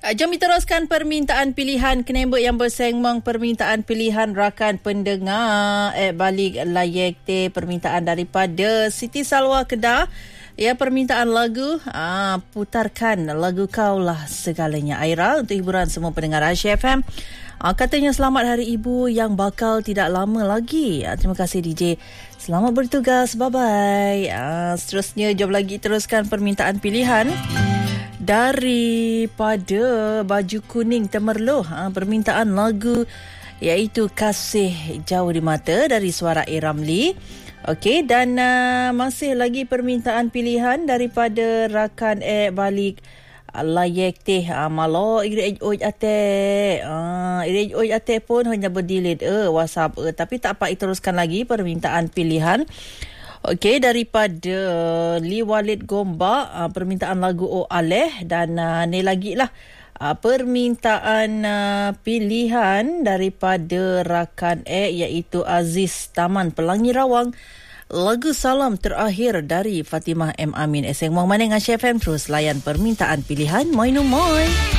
Jom kita teruskan permintaan pilihan Kenembek yang bersengmang permintaan pilihan rakan pendengar balik layak te permintaan daripada Siti Salwa Kedah. Ya, permintaan lagu putarkan lagu Kau Lah Segalanya Aira untuk hiburan semua pendengar Aisyah FM. Katanya selamat Hari Ibu yang bakal tidak lama lagi. Terima kasih DJ. Selamat bertugas. Bye-bye. Seterusnya jom lagi teruskan permintaan pilihan daripada Baju Kuning Temerloh. Permintaan lagu iaitu Kasih Jauh di Mata dari suara A. Ramli. Okey, dan masih lagi permintaan pilihan daripada rakan balik layak teh malo irej oj ate pun hanya berdelete WhatsApp tapi tak apa, teruskan lagi permintaan pilihan. Okey, daripada Li Walid Gombak permintaan lagu O Aleh, dan ni lagi lah permintaan pilihan daripada rakan iaitu Aziz Taman Pelangi Rawang, lagu Salam Terakhir dari Fatimah M. Amin. Eseng Muang Maneng Aisyah FM, terus layan permintaan pilihan. Moi no moi.